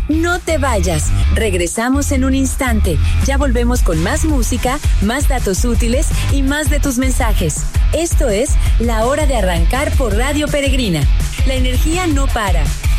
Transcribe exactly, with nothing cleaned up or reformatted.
No te vayas. Regresamos en un instante. Ya volvemos con más música, más datos útiles y más de tus mensajes. Esto es La Hora de Arrancar por Radio Peregrina. La energía no para.